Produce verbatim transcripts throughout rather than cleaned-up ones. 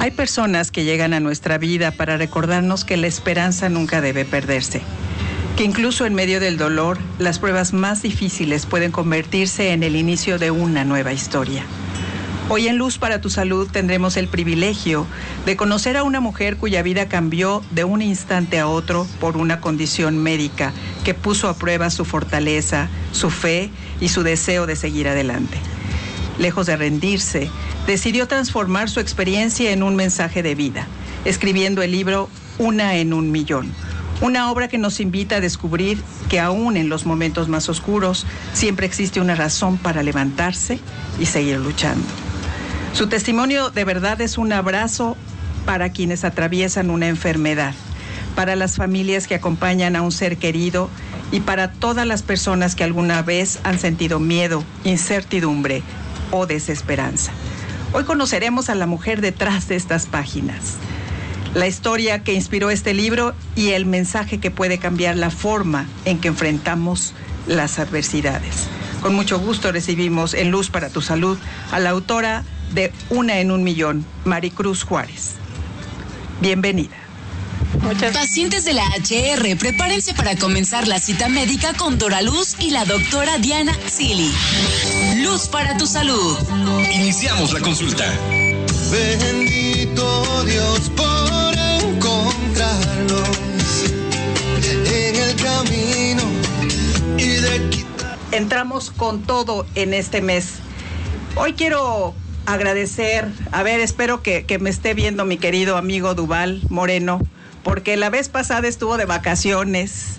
Hay personas que llegan a nuestra vida para recordarnos que la esperanza nunca debe perderse, que incluso en medio del dolor, las pruebas más difíciles pueden convertirse en el inicio de una nueva historia. Hoy en Luz para tu Salud tendremos el privilegio de conocer a una mujer cuya vida cambió de un instante a otro por una condición médica que puso a prueba su fortaleza, su fe y su deseo de seguir adelante. Lejos de rendirse, decidió transformar su experiencia en un mensaje de vida, escribiendo el libro Una en un millón, una obra que nos invita a descubrir que aún en los momentos más oscuros siempre existe una razón para levantarse y seguir luchando. Su testimonio de verdad es un abrazo para quienes atraviesan una enfermedad, para las familias que acompañan a un ser querido y para todas las personas que alguna vez han sentido miedo, incertidumbre o desesperanza. Hoy conoceremos a la mujer detrás de estas páginas, la historia que inspiró este libro y el mensaje que puede cambiar la forma en que enfrentamos las adversidades. Con mucho gusto recibimos en Luz para tu Salud a la autora de Una en un millón, Maricruz Juárez. Bienvenida. Muchas Pacientes de la H R, prepárense para comenzar la cita médica con Dora Luz y la doctora Diana Zilli. Luz para tu Salud. Iniciamos la consulta. Bendito Dios por encontrarnos en el camino y de quitar. Entramos con todo en este mes. Hoy quiero agradecer, a ver, espero que, que me esté viendo mi querido amigo Duval Moreno, porque la vez pasada estuvo de vacaciones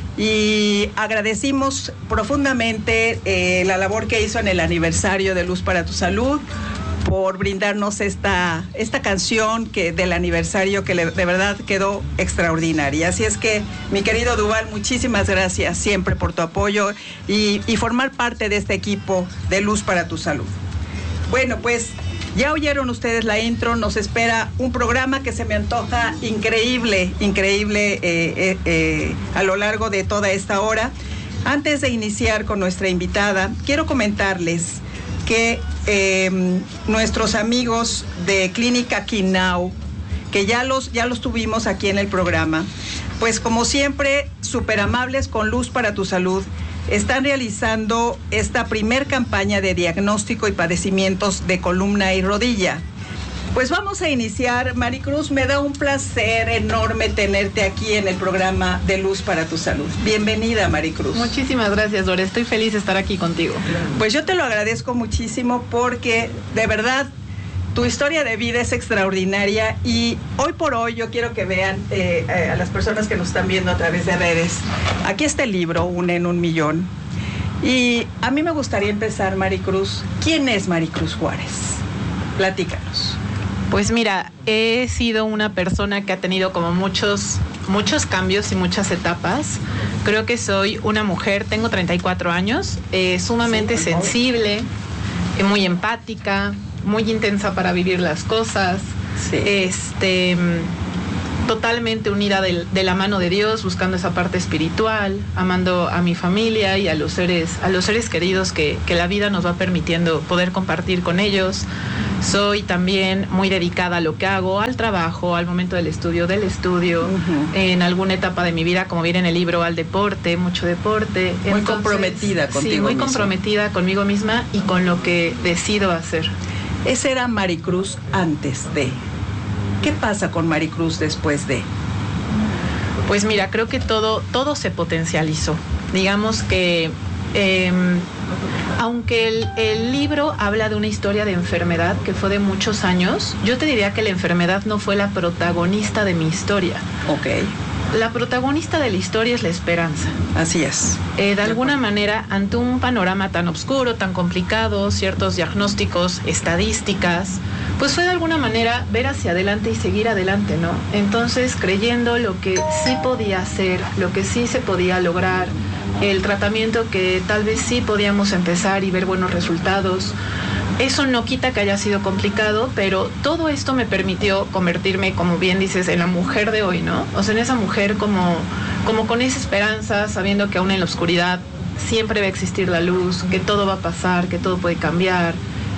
y agradecimos profundamente eh, la labor que hizo en el aniversario de Luz para tu Salud, por brindarnos esta, esta canción que, del aniversario que le, de verdad quedó extraordinaria. Así es que, mi querido Duval, muchísimas gracias siempre por tu apoyo y, y formar parte de este equipo de Luz para tu Salud. Bueno, pues ya oyeron ustedes la intro, nos espera un programa que se me antoja increíble, increíble eh, eh, eh, a lo largo de toda esta hora. Antes de iniciar con nuestra invitada, quiero comentarles que eh, nuestros amigos de Clínica Quinao, que ya los, ya los tuvimos aquí en el programa, pues como siempre, súper amables con Luz para tu Salud, están realizando esta primer campaña de diagnóstico y padecimientos de columna y rodilla. Pues vamos a iniciar. Maricruz, me da un placer enorme tenerte aquí en el programa de Luz para tu Salud. Bienvenida, Maricruz. Muchísimas gracias, Dora. Estoy feliz de estar aquí contigo. Pues yo te lo agradezco muchísimo porque, de verdad, tu historia de vida es extraordinaria y hoy por hoy yo quiero que vean eh, eh, a las personas que nos están viendo a través de redes. Aquí está el libro, Una en un millón. Y a mí me gustaría empezar, Maricruz. ¿Quién es Maricruz Juárez? Platícanos. Pues mira, he sido una persona que ha tenido como muchos, muchos cambios y muchas etapas. Creo que soy una mujer, tengo treinta y cuatro años, eh, sumamente sí, sensible, eh, muy empática, muy intensa para vivir las cosas, sí. este, totalmente unida de, de la mano de Dios, buscando esa parte espiritual, amando a mi familia y a los seres, a los seres queridos que, que la vida nos va permitiendo poder compartir con ellos. Soy también muy dedicada a lo que hago, al trabajo, al momento del estudio, del estudio, uh-huh. en alguna etapa de mi vida, como viene en el libro, al deporte, mucho deporte. Muy Entonces, comprometida contigo Sí, muy misma. comprometida conmigo misma y con lo que decido hacer. Esa era Maricruz antes de. ¿Qué pasa con Maricruz después de? Pues mira, creo que todo, todo se potencializó. Digamos que eh, aunque el, el libro habla de una historia de enfermedad que fue de muchos años, yo te diría que la enfermedad no fue la protagonista de mi historia. Ok. La protagonista de la historia es la esperanza. Así es. Eh, de alguna manera, ante un panorama tan oscuro, tan complicado, ciertos diagnósticos, estadísticas, pues fue de alguna manera ver hacia adelante y seguir adelante, ¿no? Entonces, creyendo lo que sí podía hacer, lo que sí se podía lograr, el tratamiento que tal vez sí podíamos empezar y ver buenos resultados. Eso no quita que haya sido complicado, pero todo esto me permitió convertirme, como bien dices, en la mujer de hoy, ¿no? O sea, en esa mujer como, como con esa esperanza, sabiendo que aún en la oscuridad siempre va a existir la luz, que todo va a pasar, que todo puede cambiar,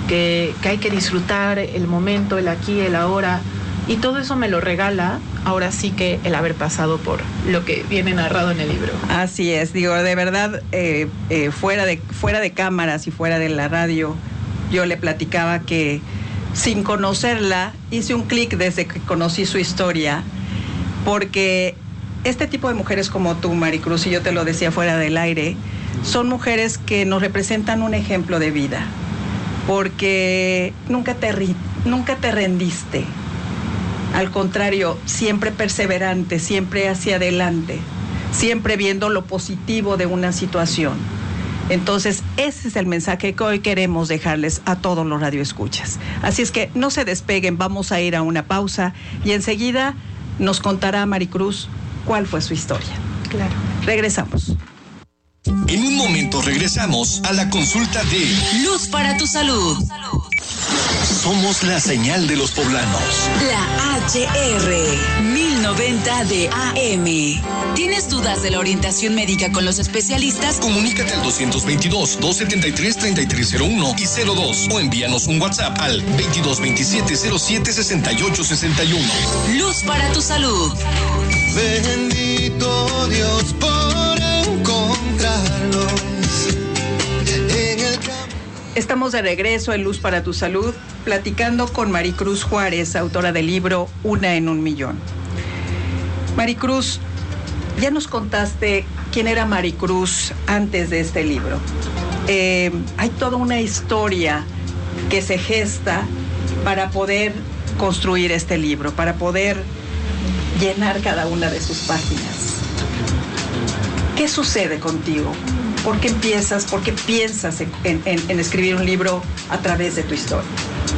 que, que hay que disfrutar el momento, el aquí, el ahora, y todo eso me lo regala ahora sí que el haber pasado por lo que viene narrado en el libro. Así es, digo, de verdad, eh, eh, fuera de, fuera de cámaras y fuera de la radio, yo le platicaba que sin conocerla, hice un clic desde que conocí su historia, porque este tipo de mujeres como tú, Maricruz, y yo te lo decía fuera del aire, son mujeres que nos representan un ejemplo de vida, porque nunca te, nunca te rendiste. Al contrario, siempre perseverante, siempre hacia adelante, siempre viendo lo positivo de una situación. Entonces, ese es el mensaje que hoy queremos dejarles a todos los radioescuchas. Así es que no se despeguen, vamos a ir a una pausa y enseguida nos contará Maricruz cuál fue su historia. Claro. Regresamos. En un momento regresamos a la consulta de Luz para tu salud. Somos la señal de los poblanos. La H R mil noventa de A M. ¿Tienes dudas de la orientación médica con los especialistas? Comunícate al dos dos dos, dos siete tres, tres tres cero uno y cero dos o envíanos un WhatsApp al veintidós veintisiete cero siete sesenta y ocho sesenta y uno. Luz para tu salud. Bendito Dios por encontrarlos en el camino. Estamos de regreso en Luz para tu Salud, platicando con Maricruz Juárez, autora del libro Una en un Millón. Maricruz, ya nos contaste quién era Maricruz antes de este libro. Eh, hay toda una historia que se gesta para poder construir este libro, para poder llenar cada una de sus páginas. ¿Qué sucede contigo? ¿Por qué empiezas, por qué piensas en, en, en escribir un libro a través de tu historia?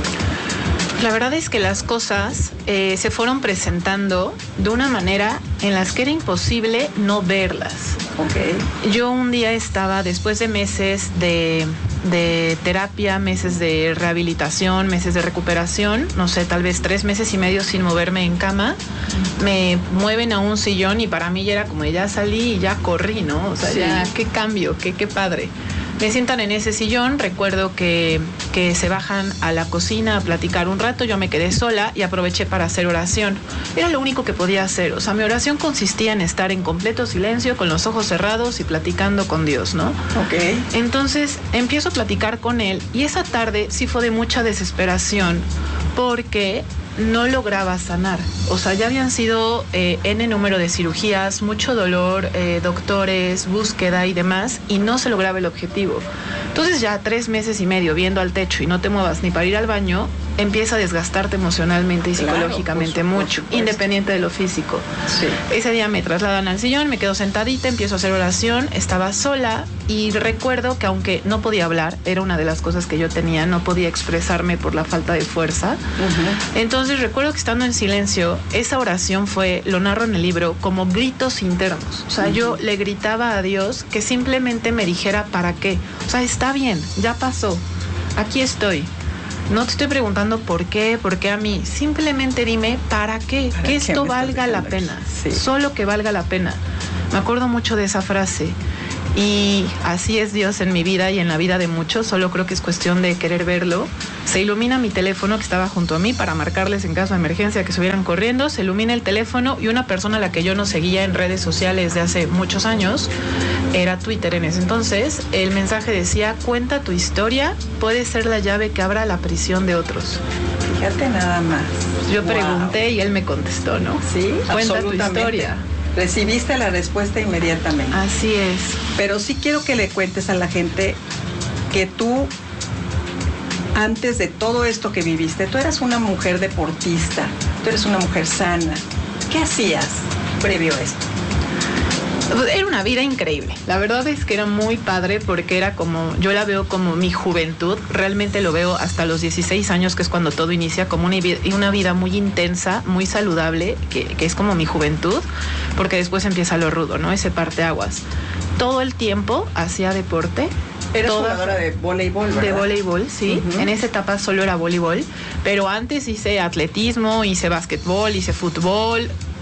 La verdad es que las cosas eh, se fueron presentando de una manera en las que era imposible no verlas. Okay. Yo un día estaba, después de meses de, de terapia, meses de rehabilitación, meses de recuperación, no sé, tal vez tres meses y medio sin moverme en cama, me mueven a un sillón y para mí ya era como, ya salí y ya corrí, ¿no? O sea, sí. Ya, qué cambio, qué, qué padre. Me sientan en ese sillón, recuerdo que, que se bajan a la cocina a platicar un rato, yo me quedé sola y aproveché para hacer oración. Era lo único que podía hacer, o sea, mi oración consistía en estar en completo silencio, con los ojos cerrados y platicando con Dios, ¿no? Ok. Entonces, empiezo a platicar con él y esa tarde sí fue de mucha desesperación porque no lograba sanar. O sea, ya habían sido eh, N número de cirugías, mucho dolor, eh, doctores, búsqueda y demás, y no se lograba el objetivo. Entonces ya tres meses y medio viendo al techo y no te muevas ni para ir al baño, empieza a desgastarte emocionalmente y claro, psicológicamente por mucho, por independiente de lo físico. Sí. Ese día me trasladan al sillón, me quedo sentadita, empiezo a hacer oración, estaba sola y recuerdo que aunque no podía hablar, era una de las cosas que yo tenía, no podía expresarme por la falta de fuerza. Uh-huh. Entonces recuerdo que estando en silencio, esa oración fue, lo narro en el libro, como gritos internos. O sea, uh-huh. yo le gritaba a Dios que simplemente me dijera para qué. O sea, está bien, ya pasó, aquí estoy. No te estoy preguntando por qué, por qué a mí. Simplemente dime para qué, ¿Para que esto valga la pena. Sí. Solo que valga la pena. Me acuerdo mucho de esa frase. Y así es Dios en mi vida y en la vida de muchos. Solo creo que es cuestión de querer verlo. Se ilumina mi teléfono que estaba junto a mí para marcarles en caso de emergencia que subieran corriendo. Se ilumina el teléfono y una persona a la que yo no seguía en redes sociales de hace muchos años, era Twitter en ese entonces, el mensaje decía: cuenta tu historia, puede ser la llave que abra la prisión de otros. Fíjate nada más. Yo wow. pregunté y él me contestó, ¿no? Sí, cuenta tu historia. Recibiste la respuesta inmediatamente. Así es. Pero sí quiero que le cuentes a la gente que tú, antes de todo esto que viviste, tú eras una mujer deportista, tú eres una mujer sana. ¿Qué hacías previo a esto? Era una vida increíble. La verdad es que era muy padre porque era como, yo la veo como mi juventud. Realmente lo veo hasta los dieciséis años, que es cuando todo inicia, como una, una vida muy intensa, muy saludable, que, que es como mi juventud, porque después empieza lo rudo, ¿no? Ese parteaguas. Todo el tiempo hacía deporte. Eres toda, jugadora de voleibol, ¿verdad? De voleibol, sí. Uh-huh. En esa etapa solo era voleibol, pero antes hice atletismo, hice básquetbol, hice fútbol.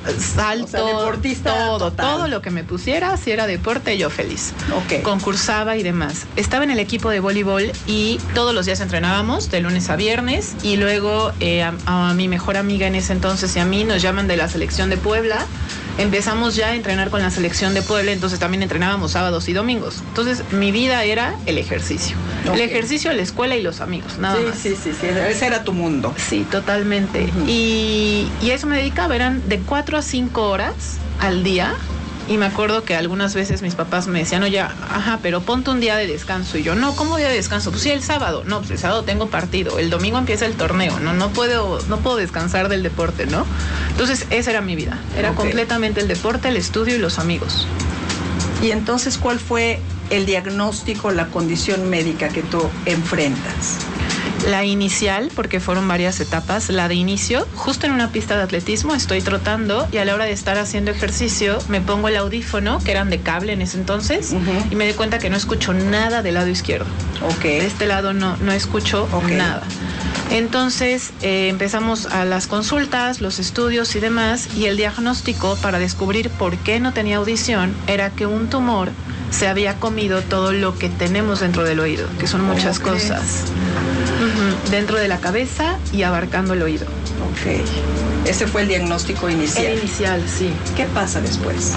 salto, o sea, deportista todo, total. todo lo que me pusiera, si era deporte, yo feliz. Ok. Concursaba y demás. Estaba en el equipo de voleibol y todos los días entrenábamos, de lunes a viernes, y luego eh, a, a mi mejor amiga en ese entonces y a mí nos llaman de la selección de Puebla. Empezamos ya a entrenar con la selección de Puebla, entonces también entrenábamos sábados y domingos. Entonces mi vida era el ejercicio. Okay. El ejercicio, la escuela y los amigos, nada sí, más. Sí, sí, sí, ese era tu mundo. Sí, totalmente. Uh-huh. Y, y a eso me dedicaba, eran de cuatro a cinco horas al día. Y me acuerdo que algunas veces mis papás me decían, oye, ajá, pero ponte un día de descanso. Y yo, no, ¿cómo día de descanso? Pues sí, el sábado. No, pues el sábado tengo partido. El domingo empieza el torneo. No, no puedo, no puedo descansar del deporte, ¿no? Entonces, esa era mi vida. Era okay. completamente el deporte, el estudio y los amigos. Y entonces, ¿cuál fue el diagnóstico, la condición médica que tú enfrentas? La inicial, porque fueron varias etapas, la de inicio, justo en una pista de atletismo, estoy trotando y a la hora de estar haciendo ejercicio me pongo el audífono, que eran de cable en ese entonces, uh-huh. y me doy cuenta que no escucho nada del lado izquierdo. Okay. De este lado no, no escucho okay. nada. Entonces eh, empezamos a las consultas, los estudios y demás, y el diagnóstico para descubrir por qué no tenía audición era que un tumor se había comido todo lo que tenemos dentro del oído, que son muchas okay. cosas. Uh-huh. Dentro de la cabeza y abarcando el oído. Ok. Ese fue el diagnóstico inicial. El inicial, sí. ¿Qué pasa después?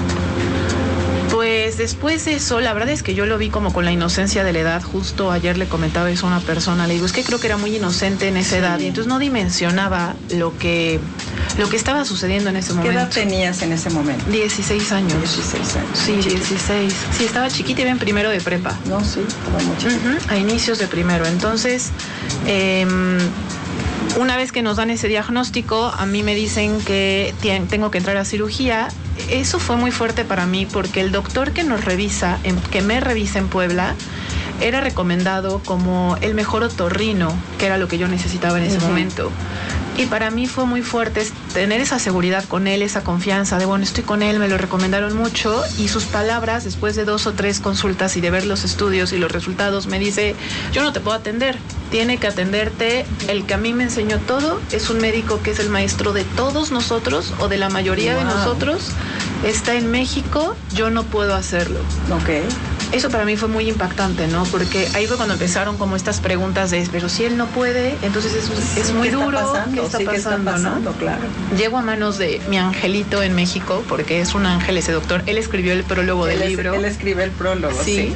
Pues después de eso, la verdad es que yo lo vi como con la inocencia de la edad. Justo ayer le comentaba eso a una persona, le digo, es que creo que era muy inocente en esa sí. edad y entonces no dimensionaba lo que, lo que estaba sucediendo en ese momento. ¿Qué edad tenías en ese momento? dieciséis años. dieciséis años. Sí, dieciséis. Sí, estaba chiquita y iba en primero de prepa. No, sí, estaba muy chiquita. Uh-huh. A inicios de primero. Entonces, eh, una vez que nos dan ese diagnóstico, a mí me dicen que tengo que entrar a cirugía. Eso fue muy fuerte para mí porque el doctor que nos revisa, que me revisa en Puebla, era recomendado como el mejor otorrino, que era lo que yo necesitaba en ese uh-huh. momento. Y para mí fue muy fuerte tener esa seguridad con él, esa confianza de, bueno, estoy con él, me lo recomendaron mucho. Y sus palabras, después de dos o tres consultas y de ver los estudios y los resultados, me dice, yo no te puedo atender, tiene que atenderte el que a mí me enseñó todo, es un médico que es el maestro de todos nosotros o de la mayoría wow. de nosotros, está en México, yo no puedo hacerlo. Ok. Eso para mí fue muy impactante, ¿no? Porque ahí fue cuando empezaron como estas preguntas de, pero si él no puede, entonces es, es muy ¿Qué duro. Está pasando? ¿Qué está sí, pasando, ¿qué está pasando? ¿no? Claro. Llego a manos de mi angelito en México, porque es un ángel ese doctor. Él escribió el prólogo él del es, libro. Él escribe el prólogo, sí. sí.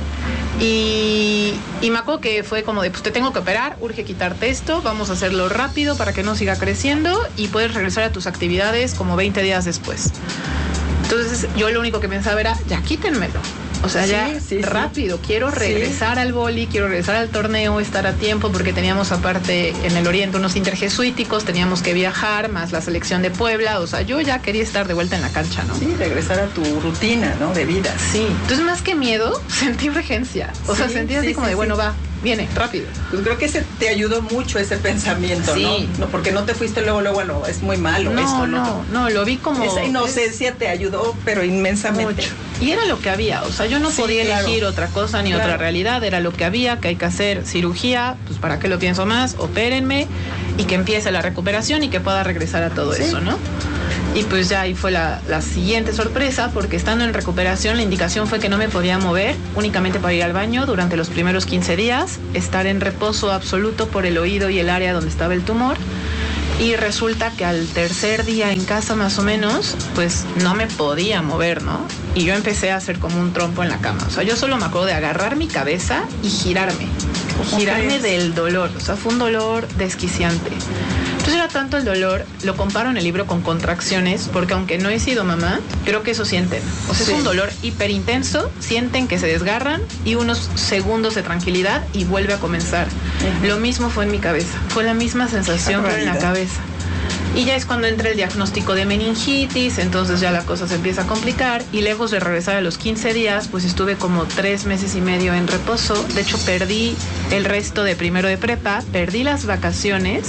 Y, y me acuerdo que fue como de, pues te tengo que operar, urge quitarte esto, vamos a hacerlo rápido para que no siga creciendo y puedes regresar a tus actividades como veinte días después. Entonces yo lo único que pensaba era, ya quítenmelo. O sea, sí, ya sí, rápido, sí. quiero regresar sí. al boli, quiero regresar al torneo, estar a tiempo, porque teníamos aparte en el Oriente unos interjesuíticos, teníamos que viajar, más la selección de Puebla, o sea, yo ya quería estar de vuelta en la cancha, ¿no? Sí, regresar a tu rutina, ¿no? De vida. Sí, entonces más que miedo, sentí urgencia, o sí, sea, sentí así sí, como sí, de, bueno, sí. va, viene, rápido. Pues creo que ese te ayudó mucho ese pensamiento, sí. ¿no? No, porque no te fuiste luego, luego, bueno, es muy malo no, esto, ¿no? No, no, lo vi como... Esa inocencia es... te ayudó, pero inmensamente. Mucho. Y era lo que había, o sea, yo no sí, podía claro. elegir otra cosa ni claro. otra realidad, era lo que había, que hay que hacer cirugía, pues para qué lo pienso más, opérenme y que empiece la recuperación y que pueda regresar a todo sí. eso, ¿no? Y pues ya ahí fue la, la siguiente sorpresa, porque estando en recuperación la indicación fue que no me podía mover, únicamente para ir al baño durante los primeros quince días, estar en reposo absoluto por el oído y el área donde estaba el tumor. Y resulta que al tercer día en casa más o menos, pues no me podía mover, ¿no? Y yo empecé a hacer como un trompo en la cama. O sea, yo solo me acuerdo de agarrar mi cabeza y girarme. Girarme del dolor. O sea, fue un dolor desquiciante. Entonces era tanto el dolor, lo comparo en el libro con contracciones, porque aunque no he sido mamá, creo que eso sienten. O sea, sí. es un dolor hiper intenso, sienten que se desgarran y unos segundos de tranquilidad y vuelve a comenzar. Uh-huh. Lo mismo fue en mi cabeza, fue la misma sensación pero en la cabeza. Y ya es cuando entra el diagnóstico de meningitis, entonces ya la cosa se empieza a complicar y lejos de regresar a los quince días, pues estuve como tres meses y medio en reposo. De hecho, perdí el resto de primero de prepa, perdí las vacaciones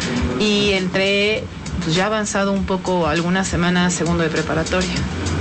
y entré pues ya avanzado un poco algunas semanas segundo de preparatoria.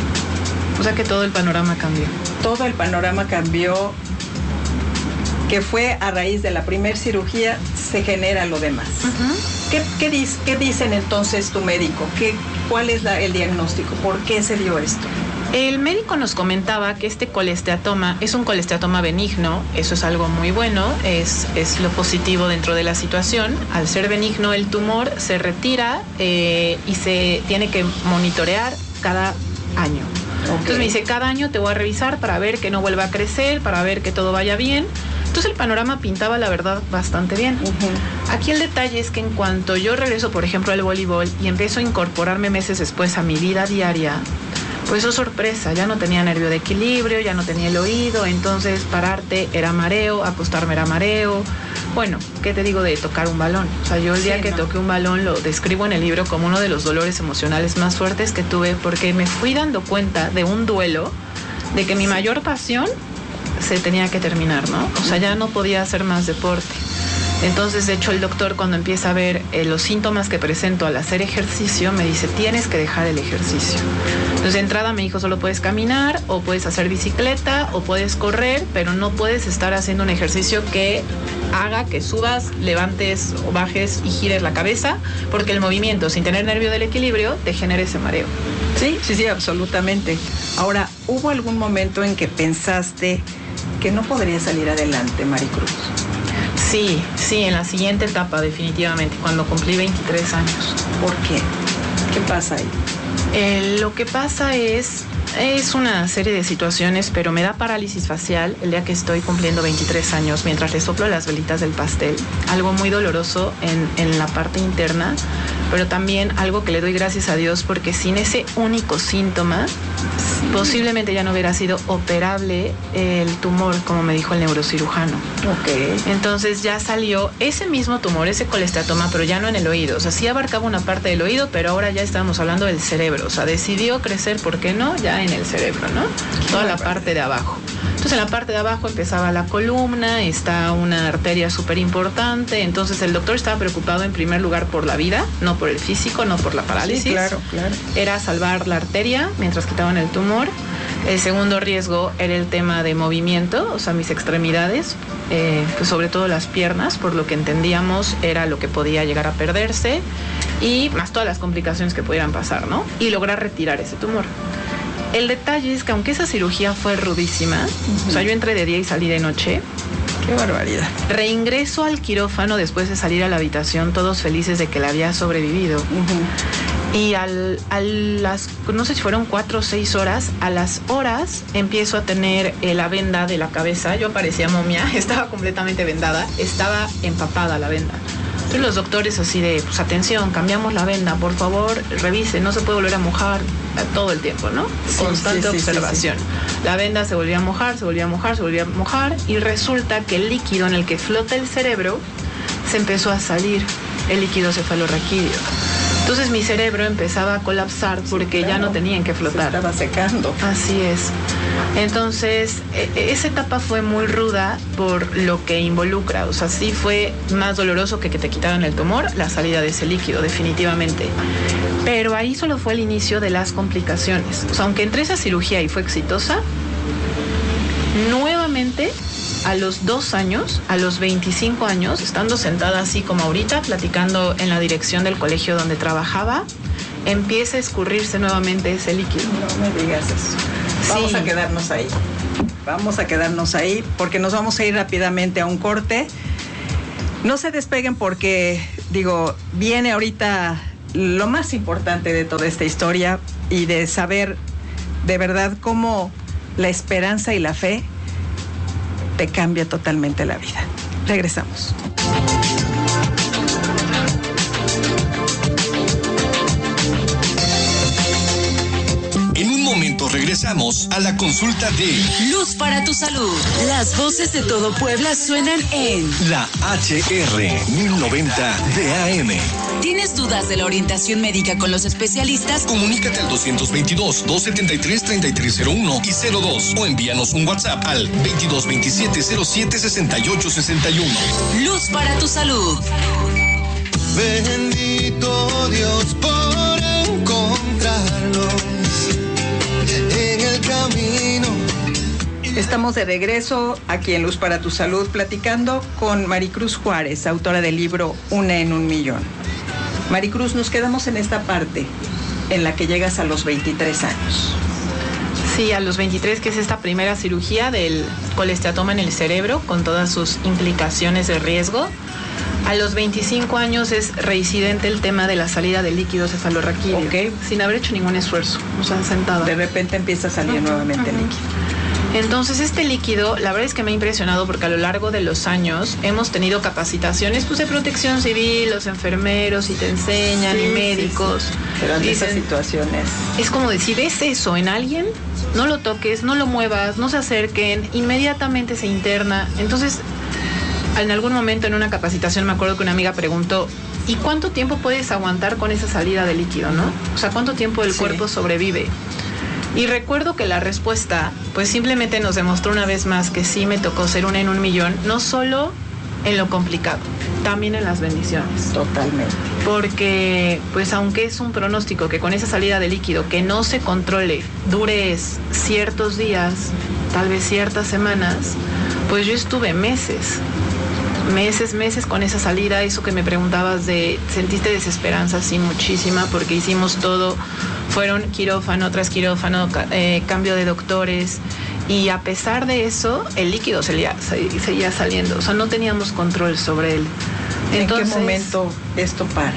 O sea que todo el panorama cambió. Todo el panorama cambió, que fue a raíz de la primer cirugía, se genera lo demás. Uh-huh. ¿Qué, qué, dice, qué dicen entonces tu médico? ¿Qué, ¿Cuál es la, el diagnóstico? ¿Por qué se dio esto? El médico nos comentaba que este colesteatoma es un colesteatoma benigno, eso es algo muy bueno, es, es lo positivo dentro de la situación. Al ser benigno, el tumor se retira eh, y se tiene que monitorear cada año. Okay. Entonces me dice, cada año te voy a revisar para ver que no vuelva a crecer, para ver que todo vaya bien. Entonces el panorama pintaba, la verdad, bastante bien. Uh-huh. Aquí el detalle es que en cuanto yo regreso, por ejemplo, al voleibol y empiezo a incorporarme meses después a mi vida diaria, pues oh sorpresa, ya no tenía nervio de equilibrio, ya no tenía el oído, entonces pararte era mareo, acostarme era mareo. Bueno, ¿qué te digo de tocar un balón? O sea, yo el día sí, que no. toqué un balón lo describo en el libro como uno de los dolores emocionales más fuertes que tuve, porque me fui dando cuenta de un duelo, de que mi sí. mayor pasión se tenía que terminar, ¿no? O sea, ya no podía hacer más deporte. Entonces, de hecho, el doctor, cuando empieza a ver eh, los síntomas que presento al hacer ejercicio, me dice, tienes que dejar el ejercicio. Entonces, de entrada me dijo, solo puedes caminar, o puedes hacer bicicleta, o puedes correr, pero no puedes estar haciendo un ejercicio que haga que subas, levantes o bajes y gires la cabeza, porque el movimiento, sin tener nervio del equilibrio, te genera ese mareo. Sí, sí, sí, absolutamente. Ahora, ¿hubo algún momento en que pensaste que no podría salir adelante, Maricruz? Sí, sí, en la siguiente etapa definitivamente, cuando cumplí veintitrés años. ¿Por qué? ¿Qué pasa ahí? Eh, lo que pasa es, es una serie de situaciones, pero me da parálisis facial el día que estoy cumpliendo veintitrés años, mientras le soplo las velitas del pastel. Algo muy doloroso en, en la parte interna, pero también algo que le doy gracias a Dios, porque sin ese único síntoma, sí. posiblemente ya no hubiera sido operable el tumor, como me dijo el neurocirujano. Ok. Entonces ya salió ese mismo tumor, ese colesteatoma, pero ya no en el oído. O sea, sí abarcaba una parte del oído, pero ahora ya estábamos hablando del cerebro. O sea, decidió crecer, ¿por qué no? Ya en el cerebro, ¿no? Toda la parte de abajo. Entonces en la parte de abajo empezaba la columna, está una arteria súper importante, entonces el doctor estaba preocupado en primer lugar por la vida, no por el físico, no por la parálisis. Sí, claro, claro. Era salvar la arteria mientras quitaban el tumor. El segundo riesgo era el tema de movimiento, o sea, mis extremidades, eh, pues sobre todo las piernas, por lo que entendíamos era lo que podía llegar a perderse, y más todas las complicaciones que pudieran pasar, ¿no? Y lograr retirar ese tumor. El detalle es que aunque esa cirugía fue rudísima, uh-huh. o sea, yo entré de día y salí de noche. ¡Qué barbaridad! Reingreso al quirófano después de salir a la habitación, todos felices de que la había sobrevivido. Uh-huh. Y al, a las, no sé si fueron cuatro o seis horas, a las horas empiezo a tener eh, la venda de la cabeza. Yo parecía momia, estaba completamente vendada, estaba empapada la venda. Entonces los doctores así de, pues atención, cambiamos la venda, por favor, revise, no se puede volver a mojar todo el tiempo, ¿no? Sí, Constante sí, sí, observación. Sí, sí. La venda se volvía a mojar, se volvía a mojar, se volvía a mojar, y resulta que el líquido en el que flota el cerebro se empezó a salir, el líquido cefalorraquídeo. Entonces mi cerebro empezaba a colapsar porque sí, claro, ya no tenían que flotar. Se estaba secando. Así es. Entonces, esa etapa fue muy ruda por lo que involucra. O sea, sí fue más doloroso que que te quitaran el tumor, la salida de ese líquido, definitivamente. Pero ahí solo fue el inicio de las complicaciones. O sea, aunque entré a esa cirugía y fue exitosa, nuevamente, a los dos años, a los veinticinco años, estando sentada así como ahorita, platicando en la dirección del colegio donde trabajaba, empieza a escurrirse nuevamente ese líquido. No me digas eso. Vamos sí. a quedarnos ahí. Vamos a quedarnos ahí porque nos vamos a ir rápidamente a un corte. No se despeguen porque, digo, viene ahorita lo más importante de toda esta historia y de saber de verdad cómo la esperanza y la fe te cambia totalmente la vida. Regresamos. En un momento regresamos a la consulta de Luz para tu salud. Las voces de todo Puebla suenan en la H R mil noventa de A M. ¿Tienes dudas de la orientación médica con los especialistas? Comunícate al dos veintidós, dos setenta y tres, treinta y tres cero uno y cero dos o envíanos un WhatsApp al veintidós veintisiete, cero siete, sesenta y ocho sesenta y uno. Luz para tu salud. Bendito Dios por encontrarnos en el camino. Estamos de regreso aquí en Luz para tu Salud platicando con Maricruz Juárez, autora del libro Una en un Millón. Maricruz, nos quedamos en esta parte en la que llegas a los veintitrés años. Sí, a los veintitrés, que es esta primera cirugía del colesteatoma en el cerebro, con todas sus implicaciones de riesgo. A los veinticinco años es reincidente el tema de la salida de líquido cefalorraquídeo, okay, sin haber hecho ningún esfuerzo, o sea, sentada. De repente empieza a salir uh-huh, nuevamente uh-huh. el líquido. Entonces este líquido, la verdad es que me ha impresionado porque a lo largo de los años hemos tenido capacitaciones pues, de protección civil, los enfermeros y te enseñan, sí, y médicos. Sí, sí. Pero en esas situaciones es como decir, ¿ves eso en alguien? No lo toques, no lo muevas, no se acerquen, inmediatamente se interna. Entonces, en algún momento en una capacitación me acuerdo que una amiga preguntó, ¿y cuánto tiempo puedes aguantar con esa salida de líquido, no? O sea, ¿cuánto tiempo el sí. cuerpo sobrevive? Y recuerdo que la respuesta, pues simplemente nos demostró una vez más que sí me tocó ser una en un millón, no solo en lo complicado, también en las bendiciones. Totalmente. Porque, pues aunque es un pronóstico que con esa salida de líquido que no se controle, dure ciertos días, tal vez ciertas semanas, pues yo estuve meses, meses, meses con esa salida. Eso que me preguntabas de, ¿sentiste desesperanza? Sí, muchísima, porque hicimos todo. Fueron quirófano tras quirófano, eh, cambio de doctores, y a pesar de eso, el líquido seguía, seguía saliendo. O sea, no teníamos control sobre él. Entonces, ¿en qué momento esto para?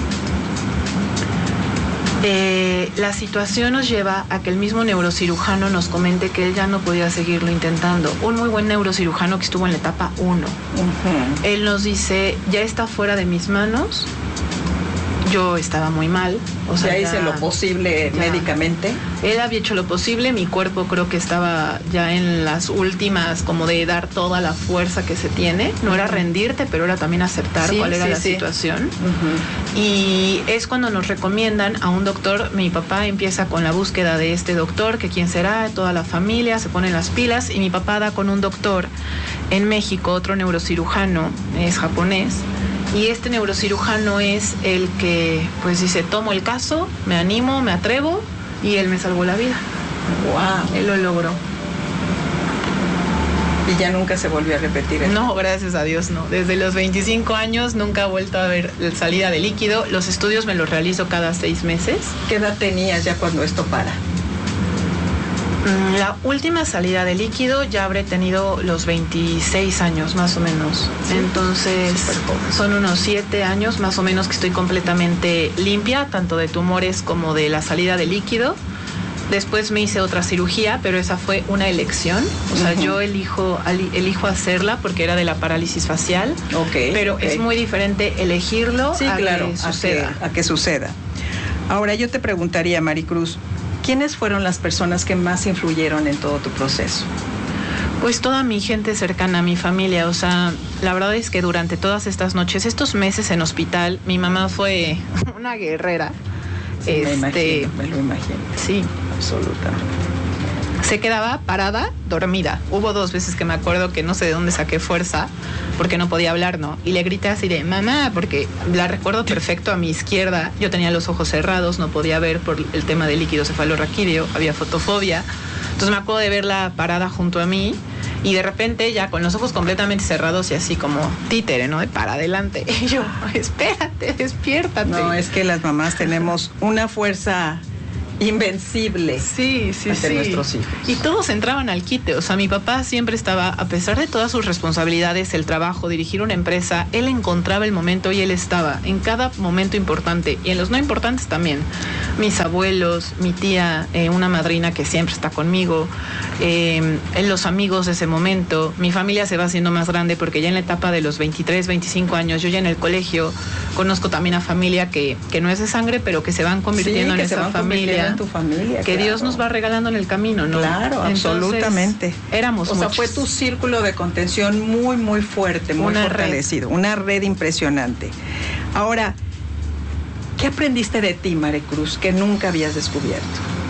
Eh, la situación nos lleva a que el mismo neurocirujano nos comente que él ya no podía seguirlo intentando. Un muy buen neurocirujano que estuvo en la etapa uno. Uh-huh. Él nos dice, ya está fuera de mis manos. Yo estaba muy mal. O sea, ya hice lo posible ya, médicamente. Él había hecho lo posible, mi cuerpo creo que estaba ya en las últimas, como de dar toda la fuerza que se tiene. No uh-huh. era rendirte, pero era también aceptar sí, cuál era sí, la sí. situación. Uh-huh. Y es cuando nos recomiendan a un doctor. Mi papá empieza con la búsqueda de este doctor, que quién será, toda la familia, se ponen las pilas, y mi papá da con un doctor en México, otro neurocirujano, es japonés. Y este neurocirujano es el que, pues dice, tomo el caso, me animo, me atrevo, y él me salvó la vida. ¡Wow! Él lo logró. ¿Y ya nunca se volvió a repetir eso? No, gracias a Dios no. Desde los veinticinco años nunca he vuelto a ver salida de líquido. Los estudios me los realizo cada seis meses. ¿Qué edad tenías ya cuando esto para? La última salida de líquido ya habré tenido los veintiséis años, más o menos. Sí, entonces, son unos siete años más o menos que estoy completamente limpia, tanto de tumores como de la salida de líquido. Después me hice otra cirugía, pero esa fue una elección. O sea, uh-huh. yo elijo, elijo hacerla porque era de la parálisis facial. Okay, pero okay. es muy diferente elegirlo sí, a claro, que suceda. A que, a que suceda. Ahora, yo te preguntaría, Maricruz, ¿quiénes fueron las personas que más influyeron en todo tu proceso? Pues toda mi gente cercana, mi familia. O sea, la verdad es que durante todas estas noches, estos meses en hospital, mi mamá fue una guerrera. Sí, este, me imagino, me lo imagino. Sí. Absolutamente. Se quedaba parada, dormida. Hubo dos veces que me acuerdo que no sé de dónde saqué fuerza, porque no podía hablar, ¿no? Y le grité así de, mamá, porque la recuerdo perfecto a mi izquierda. Yo tenía los ojos cerrados, no podía ver por el tema del líquido cefalorraquídeo, había fotofobia. Entonces me acuerdo de verla parada junto a mí, y de repente ya con los ojos completamente cerrados y así como títere, ¿no? De para adelante. Y yo, espérate, despiértate. No, es que las mamás tenemos una fuerza invencible. Sí, sí, ante sí. nuestros hijos. Y todos entraban al quite. O sea, mi papá siempre estaba, a pesar de todas sus responsabilidades, el trabajo, dirigir una empresa, él encontraba el momento y él estaba en cada momento importante, y en los no importantes también. Mis abuelos, mi tía, eh, una madrina que siempre está conmigo, eh, los amigos de ese momento. Mi familia se va haciendo más grande porque ya en la etapa de los veintitrés, veinticinco años, yo ya en el colegio conozco también a familia que, que no es de sangre, pero que se van convirtiendo sí, en esa familia. En tu familia, que claro. Dios nos va regalando en el camino, ¿no? Claro, entonces, absolutamente. Éramos o muchos. sea, fue tu círculo de contención muy, muy fuerte, muy una fortalecido, red. Una red impresionante. Ahora, ¿qué aprendiste de ti, Maricruz, que nunca habías descubierto?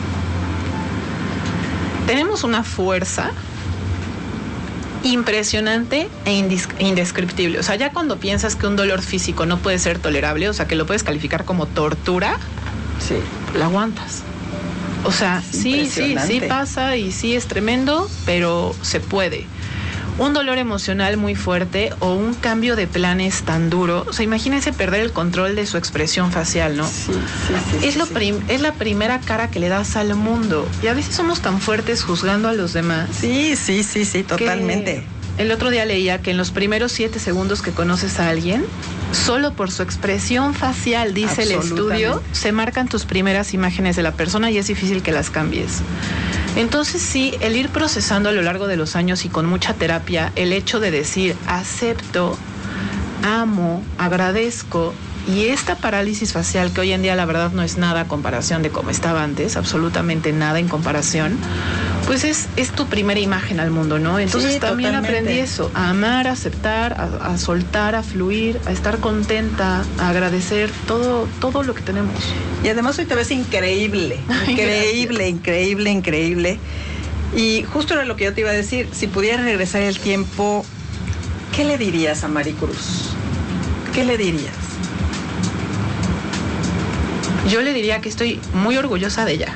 Tenemos una fuerza impresionante e indescriptible. O sea, ya cuando piensas que un dolor físico no puede ser tolerable, o sea, que lo puedes calificar como tortura, sí, la aguantas. O sea, sí, sí, sí pasa y sí es tremendo, pero se puede. un dolor emocional muy fuerte o un cambio de planes tan duro. O sea, imagínense perder el control de su expresión facial, ¿no? Sí, sí, sí. Es, sí, lo sí. prim- es la primera cara que le das al mundo. Y a veces somos tan fuertes juzgando a los demás. Sí, sí, sí, sí, totalmente. El otro día leía que en los primeros siete segundos que conoces a alguien, solo por su expresión facial, dice el estudio, se marcan tus primeras imágenes de la persona y es difícil que las cambies. Entonces sí, el ir procesando a lo largo de los años y con mucha terapia, el hecho de decir acepto, amo, agradezco, y esta parálisis facial que hoy en día la verdad no es nada a comparación de cómo estaba antes, absolutamente nada en comparación, pues es, es tu primera imagen al mundo, ¿no? Entonces Sí, también totalmente. aprendí eso, a amar, a aceptar, a, a soltar, a fluir, a estar contenta, a agradecer todo, todo lo que tenemos. Y además hoy te ves increíble, increíble, increíble, increíble. Y justo era lo que yo te iba a decir, si pudieras regresar el tiempo, ¿qué le dirías a Maricruz? ¿Qué le dirías? Yo le diría que estoy muy orgullosa de ella,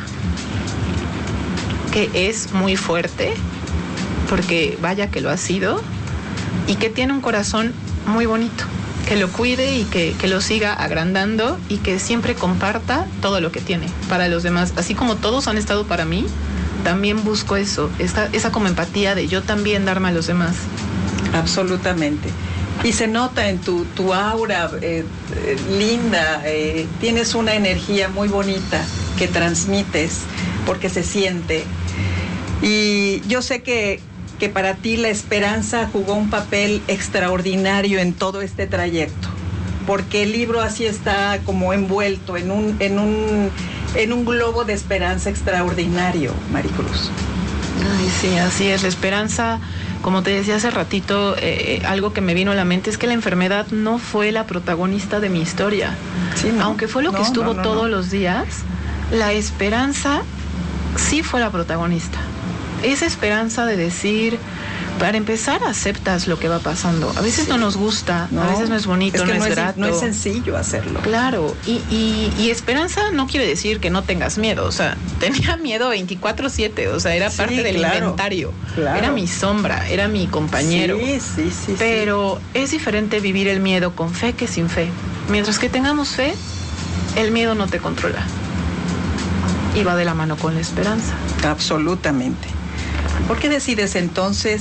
que es muy fuerte, porque vaya que lo ha sido, y que tiene un corazón muy bonito, que lo cuide y que, que lo siga agrandando y que siempre comparta todo lo que tiene para los demás. Así como todos han estado para mí, también busco eso, esa, esa como empatía de yo también darme a los demás. Absolutamente. Y se nota en tu, tu aura eh, eh, linda, eh, tienes una energía muy bonita que transmites porque se siente. Y yo sé que, que para ti la esperanza jugó un papel extraordinario en todo este trayecto, porque el libro así está como envuelto en un, en un, en un globo de esperanza extraordinario, Maricruz. Ay, sí, así es, la esperanza. Como te decía hace ratito, eh, algo que me vino a la mente es que la enfermedad no fue la protagonista de mi historia. Sí, no. Aunque fue lo que No, estuvo no, no, todos no. los días, la esperanza sí fue la protagonista. Esa esperanza de decir, para empezar, aceptas lo que va pasando. A veces Sí. no nos gusta, No, a veces no es bonito, es que no, no es es, grato. no es sencillo hacerlo. Claro, y, y, y esperanza no quiere decir que no tengas miedo, o sea, tenía miedo veinticuatro siete, o sea, era Sí, parte del claro, inventario, claro. era mi sombra, era mi compañero. Sí, sí, sí. Pero es diferente vivir el miedo con fe que sin fe. Mientras que tengamos fe, el miedo no te controla. Y va de la mano con la esperanza. sí. Absolutamente. ¿Por qué decides entonces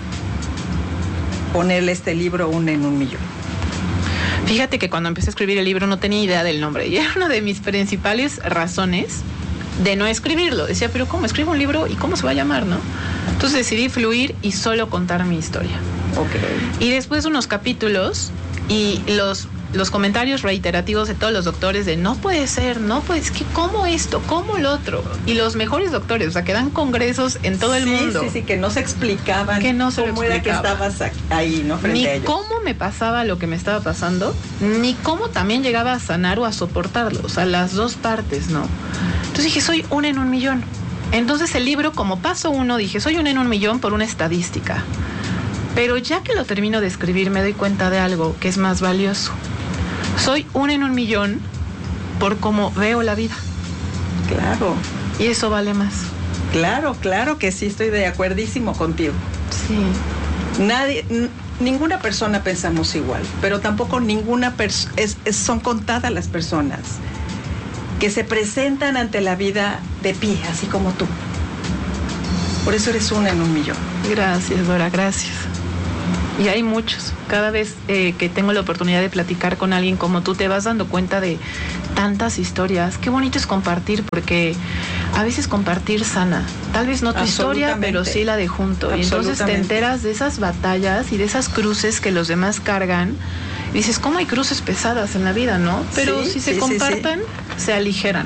ponerle este libro un en un millón? Fíjate que cuando empecé a escribir el libro no tenía idea del nombre. Y era una de mis principales razones de no escribirlo. Decía, pero ¿cómo escribo un libro y cómo se va a llamar, no? Entonces decidí fluir y solo contar mi historia. Ok. Y después de unos capítulos y los, los comentarios reiterativos de todos los doctores de no puede ser, no puede, es que ¿cómo esto? ¿Cómo lo otro? Y los mejores doctores, o sea, que dan congresos en todo el sí, mundo. Sí, sí, que no se explicaban Que no se lo cómo era que explicaba. estabas ahí, ¿no? Frente Ni a ellos. cómo me pasaba lo que me estaba pasando, ni cómo también llegaba a sanar o a soportarlo. O sea, las dos partes, ¿no? Entonces dije, soy una en un millón. Entonces el libro, como paso uno, dije, soy una en un millón por una estadística. Pero ya que lo termino de escribir, me doy cuenta de algo que es más valioso. Soy una en un millón por cómo veo la vida. Claro, Y eso vale más. claro, claro que sí, estoy de acuerdísimo contigo. Sí. Nadie, n- ninguna persona pensamos igual, pero tampoco ninguna persona, es, es- son contadas las personas que se presentan ante la vida de pie, así como tú. Por eso eres una en un millón. Gracias, Dora, gracias. Y hay muchos. Cada vez eh, que tengo la oportunidad de platicar con alguien como tú, te vas dando cuenta de tantas historias. Qué bonito es compartir, porque a veces compartir sana. Tal vez no tu historia, pero sí la de junto. Y entonces te enteras de esas batallas y de esas cruces que los demás cargan. Y dices, ¿cómo hay cruces pesadas en la vida, no? Pero Sí, si sí, se sí, comparten, se aligeran.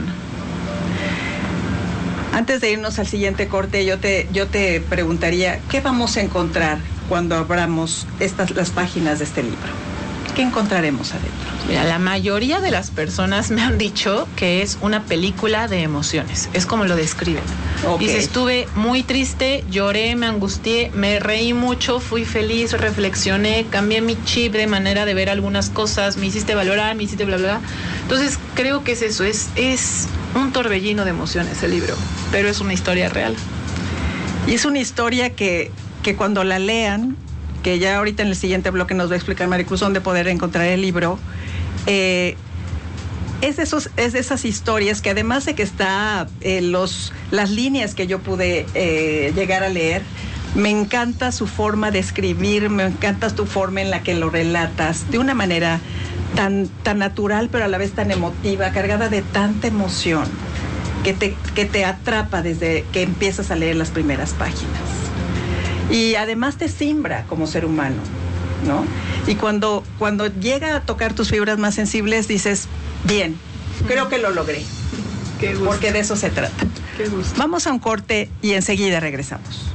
Antes de irnos al siguiente corte, yo te, yo te preguntaría, ¿qué vamos a encontrar cuando abramos estas, las páginas de este libro? ¿Qué encontraremos adentro? Mira, la mayoría de las personas me han dicho que es una película de emociones. Es como lo describen. Ok. Dice, estuve muy triste, lloré, me angustié, me reí mucho, fui feliz, reflexioné, cambié mi chip de manera de ver algunas cosas, me hiciste valorar, me hiciste bla, bla, bla. Entonces, creo que es eso, es, es un torbellino de emociones el libro, pero es una historia real. Y es una historia que, que cuando la lean, que ya ahorita en el siguiente bloque nos va a explicar Maricruz dónde poder encontrar el libro, eh, es de, esos, es de esas historias que además de que está eh, los, las líneas que yo pude eh, llegar a leer, me encanta su forma de escribir, me encanta tu forma en la que lo relatas, de una manera tan, tan natural, pero a la vez tan emotiva, cargada de tanta emoción, que te, que te atrapa desde que empiezas a leer las primeras páginas. Y además te simbra como ser humano, ¿no? Y cuando, cuando llega a tocar tus fibras más sensibles, dices, bien, creo que lo logré. Qué gusto. Porque de eso se trata. Qué gusto. Vamos a un corte y enseguida regresamos.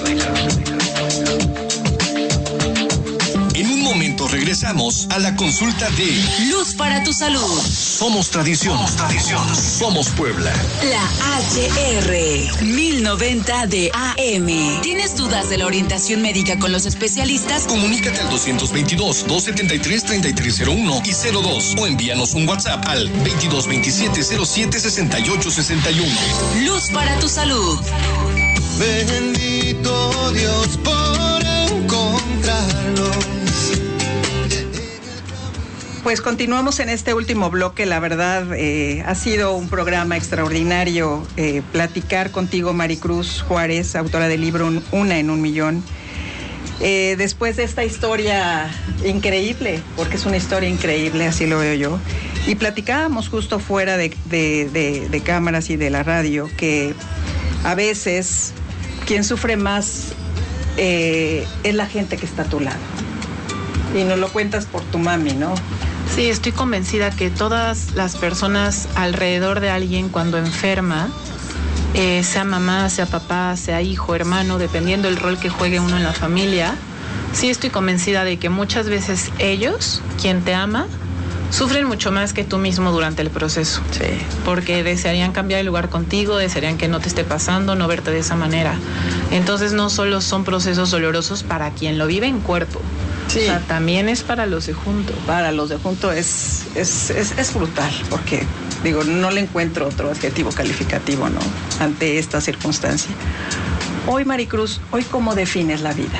En un momento regresamos a la consulta de Luz para tu salud. Somos Tradición. Somos Tradición. Somos Puebla. La H R mil noventa de A M. ¿Tienes dudas de la orientación médica con los especialistas? Comunícate al dos veintidós, dos setenta y tres, treinta y tres cero uno y cero dos o envíanos un WhatsApp al veintidós veintisiete, cero siete, sesenta y ocho sesenta y uno. Luz para tu salud. Bendito Dios por encontrarlo. Pues continuamos en este último bloque. La verdad, eh, ha sido un programa extraordinario eh, platicar contigo, Maricruz Juárez, autora del libro Una en un Millón. Eh, después de esta historia increíble, porque es una historia increíble, así lo veo yo, y platicábamos justo fuera de, de, de, de cámaras y de la radio, que a veces quien sufre más eh, es la gente que está a tu lado. Y nos lo cuentas por tu mami, ¿no? Sí, estoy convencida que todas las personas alrededor de alguien cuando enferma, eh, sea mamá, sea papá, sea hijo, hermano, dependiendo del rol que juegue uno en la familia, sí estoy convencida de que muchas veces ellos, quien te ama, sufren mucho más que tú mismo durante el proceso. Sí. Porque desearían cambiar el lugar contigo, desearían que no te esté pasando, no verte de esa manera. Entonces no solo son procesos dolorosos para quien lo vive en cuerpo, Sí. o sea, también es para los de junto. Para los de junto es, es, es, es brutal, porque, digo, no le encuentro otro adjetivo calificativo, ¿no?, ante esta circunstancia. Hoy, Maricruz, ¿hoy cómo defines la vida?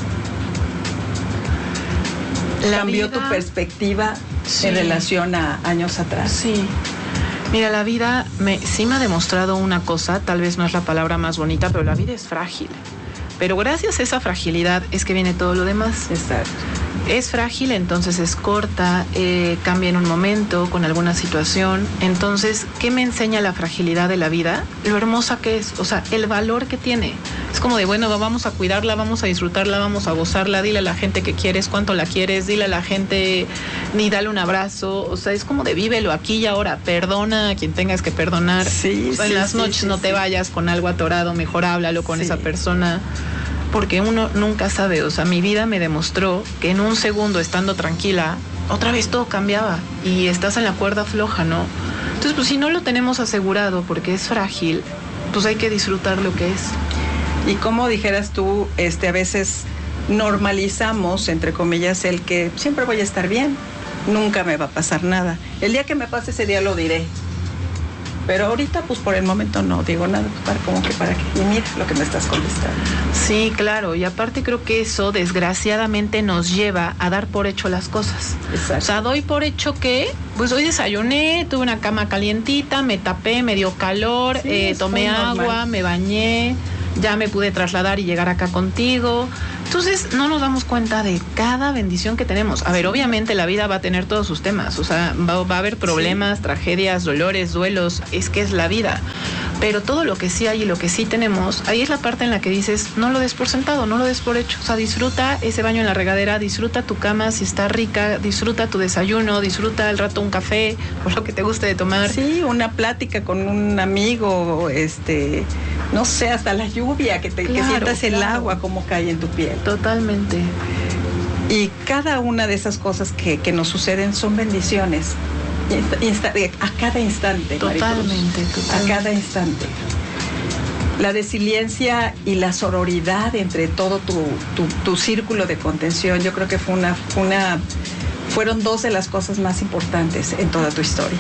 La ¿Cambió vida, tu perspectiva sí, en relación a años atrás? Sí. Mira, la vida me, sí me ha demostrado una cosa, tal vez no es la palabra más bonita, pero la vida es frágil. Pero gracias a esa fragilidad es que viene todo lo demás. Exacto. Es frágil, entonces es corta, eh, cambia en un momento con alguna situación. Entonces, ¿qué me enseña la fragilidad de la vida? Lo hermosa que es, o sea, el valor que tiene. Es como de, bueno, vamos a cuidarla, vamos a disfrutarla, vamos a gozarla, dile a la gente que quieres, cuánto la quieres, dile a la gente, ni dale un abrazo. O sea, es como de vívelo aquí y ahora, perdona a quien tengas que perdonar. Sí, o sea, sí, en las sí, noches sí, no sí. te vayas con algo atorado, mejor háblalo con Sí. esa persona. Porque uno nunca sabe, o sea, mi vida me demostró que en un segundo estando tranquila, otra vez todo cambiaba y estás en la cuerda floja, ¿no? Entonces, pues si no lo tenemos asegurado porque es frágil, pues hay que disfrutar lo que es. Y como dijeras tú, este, a veces normalizamos, entre comillas, el que siempre voy a estar bien, nunca me va a pasar nada. El día que me pase ese día lo diré. Pero ahorita, pues por el momento no digo nada, pues, para, como que para qué. Y mira lo que me estás contestando. Sí, claro, y aparte creo que eso desgraciadamente nos lleva a dar por hecho las cosas. Exacto. O sea, doy por hecho que, pues hoy desayuné, tuve una cama calientita, me tapé, me dio calor, Sí, eh, es tomé muy agua, normal. me bañé, ya me pude trasladar y llegar acá contigo. Entonces no nos damos cuenta de cada bendición que tenemos. A ver, obviamente la vida va a tener todos sus temas, o sea, va, va a haber problemas, sí, tragedias, dolores, duelos, es que es la vida. Pero todo lo que sí hay y lo que sí tenemos, ahí es la parte en la que dices, no lo des por sentado, no lo des por hecho. O sea, disfruta ese baño en la regadera, disfruta tu cama si está rica, disfruta tu desayuno, disfruta al rato un café o lo que te guste de tomar. Sí, una plática con un amigo, este, no sé, hasta la lluvia, que, te, Claro, que sientas el claro. agua como cae en tu piel. Totalmente. Y cada una de esas cosas que, que nos suceden son bendiciones. Insta, insta, a cada instante. Totalmente, Maricruz, totalmente. a cada instante. La resiliencia y la sororidad entre todo tu, tu, tu círculo de contención, yo creo que fue una, una, fueron dos de las cosas más importantes en toda tu historia.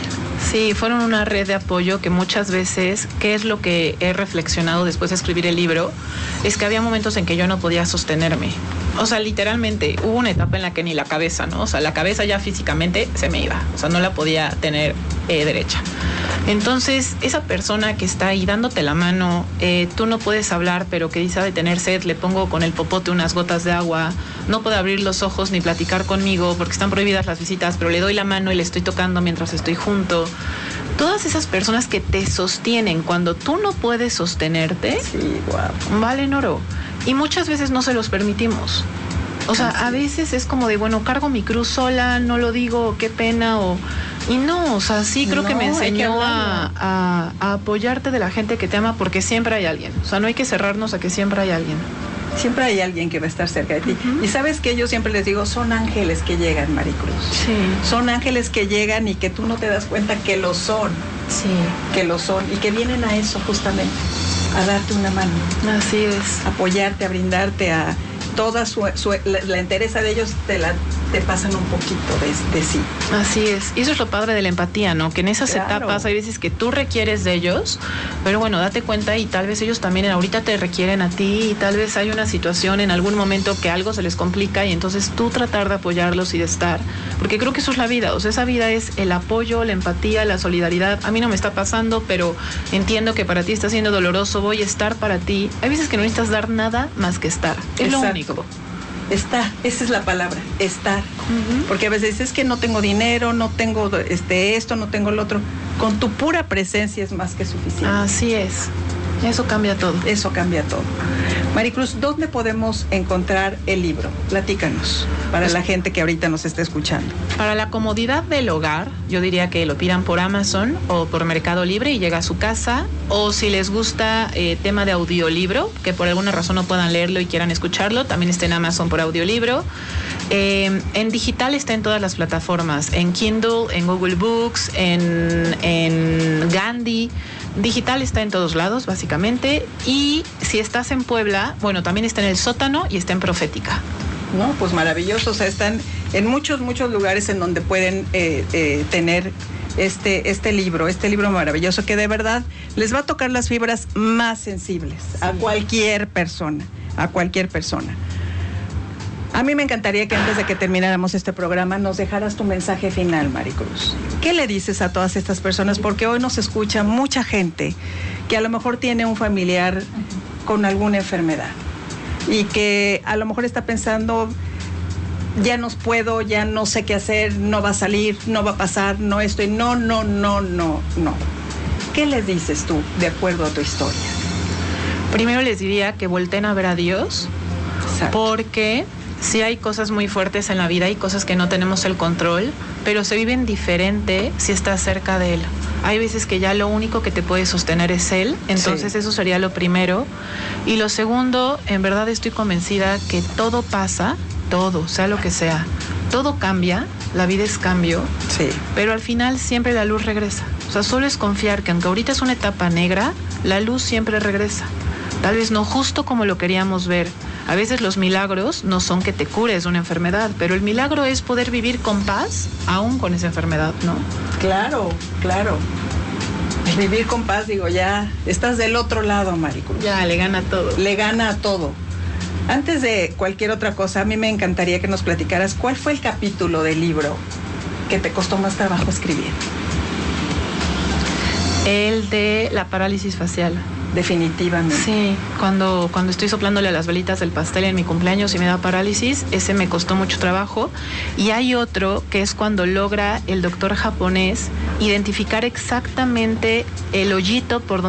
Sí, fueron una red de apoyo que muchas veces, ¿qué es lo que he reflexionado después de escribir el libro? Es que había momentos en que yo no podía sostenerme. O sea, literalmente, hubo una etapa en la que ni la cabeza, ¿no? O sea, la cabeza ya físicamente se me iba. O sea, no la podía tener eh, derecha. Entonces, esa persona que está ahí dándote la mano, eh, tú no puedes hablar, pero que dice de tener sed, le pongo con el popote unas gotas de agua, no puede abrir los ojos ni platicar conmigo porque están prohibidas las visitas, pero le doy la mano y le estoy tocando mientras estoy junto. Todas esas personas que te sostienen cuando tú no puedes sostenerte, sí, wow, valen oro. Y muchas veces no se los permitimos. O sea, a veces es como de, bueno, cargo mi cruz sola, no lo digo, qué pena, o... Y no, o sea, sí creo no, que me enseñó que a, a, a apoyarte de la gente que te ama, porque siempre hay alguien. O sea, no hay que cerrarnos a que siempre hay alguien. Siempre hay alguien que va a estar cerca de ti. Uh-huh. Y sabes que yo siempre les digo, son ángeles que llegan, Maricruz. Sí. Son ángeles que llegan y que tú no te das cuenta que lo son. Sí. Que lo son y que vienen a eso justamente, a darte una mano. Así es. A apoyarte, a brindarte, a... toda su, su la, la entereza de ellos te la te pasan un poquito de, de sí. Así es. Y eso es lo padre de la empatía, ¿no? Que en esas claro. etapas hay veces que tú requieres de ellos, pero bueno, date cuenta y tal vez ellos también ahorita te requieren a ti y tal vez hay una situación en algún momento que algo se les complica y entonces tú tratar de apoyarlos y de estar, porque creo que eso es la vida. O sea, esa vida es el apoyo, la empatía, la solidaridad. A mí no me está pasando, pero entiendo que para ti está siendo doloroso, voy a estar para ti. Hay veces que no necesitas dar nada más que estar. Es Exacto. lo único. Estar, esa es la palabra, estar. Uh-huh. Porque a veces es que no tengo dinero, no tengo este esto, no tengo lo otro. Con tu pura presencia es más que suficiente. Así es. Eso cambia todo. Eso cambia todo. Maricruz, ¿dónde podemos encontrar el libro? Platícanos, para la gente que ahorita nos está escuchando. Para la comodidad del hogar, yo diría que lo pidan por Amazon o por Mercado Libre y llega a su casa. O si les gusta eh, tema de audiolibro, que por alguna razón no puedan leerlo y quieran escucharlo, también está en Amazon por audiolibro. Eh, en digital está en todas las plataformas, en Kindle, en Google Books, en, en Gandhi. Digital está en todos lados, básicamente. Y si estás en Puebla, bueno, también está en El Sótano y está en Profética. No, pues maravilloso. O sea, están en muchos, muchos lugares en donde pueden eh, eh, tener este, este libro, este libro maravilloso que de verdad les va a tocar las fibras más sensibles a cualquier persona, a cualquier persona. A mí me encantaría que antes de que termináramos este programa nos dejaras tu mensaje final, Maricruz. ¿Qué le dices a todas estas personas? Porque hoy nos escucha mucha gente que a lo mejor tiene un familiar con alguna enfermedad y que a lo mejor está pensando, ya no puedo, ya no sé qué hacer, no va a salir, no va a pasar, no estoy, no, no, no, no, no. ¿Qué les dices tú de acuerdo a tu historia? Primero les diría que volteen a ver a Dios. Exacto. Porque sí hay cosas muy fuertes en la vida y cosas que no tenemos el control, pero se viven diferente si estás cerca de Él. Hay veces que ya lo único que te puede sostener es Él, entonces sí. Eso sería lo primero. Y lo segundo, en verdad estoy convencida que todo pasa, todo, sea lo que sea, todo cambia, la vida es cambio, sí. Pero al final siempre la luz regresa. O sea, solo es confiar que aunque ahorita es una etapa negra, la luz siempre regresa. Tal vez no justo como lo queríamos ver. A veces los milagros no son que te cures una enfermedad, pero el milagro es poder vivir con paz aún con esa enfermedad, ¿no? Claro, claro. Vivir con paz, digo, ya estás del otro lado, Maricruz. Ya, le gana todo. Le gana a todo. Antes de cualquier otra cosa, a mí me encantaría que nos platicaras cuál fue el capítulo del libro que te costó más trabajo escribir. El de la parálisis facial. Definitivamente. Sí, cuando, cuando estoy soplándole a las velitas del pastel en mi cumpleaños y me da parálisis, ese me costó mucho trabajo. Y hay otro que es cuando logra el doctor japonés identificar exactamente el hoyito por donde